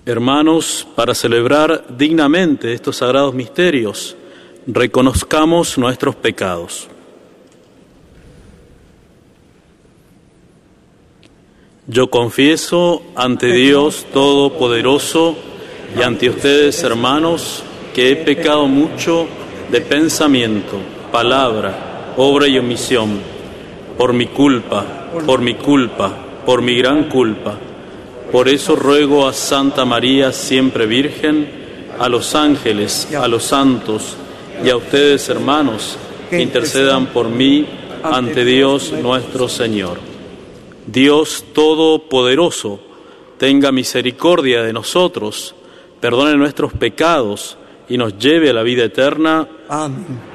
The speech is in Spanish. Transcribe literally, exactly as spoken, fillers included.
Hermanos, para celebrar dignamente estos sagrados misterios, reconozcamos nuestros pecados. Yo confieso ante Dios Todopoderoso y ante ustedes, hermanos, que he pecado mucho de pensamiento, palabra, obra y omisión, por mi culpa, por mi culpa, por mi gran culpa. Por eso ruego a Santa María, siempre Virgen, a los ángeles, a los santos y a ustedes, hermanos, que intercedan por mí ante Dios nuestro Señor. Dios Todopoderoso, tenga misericordia de nosotros, perdone nuestros pecados y nos lleve a la vida eterna. Amén.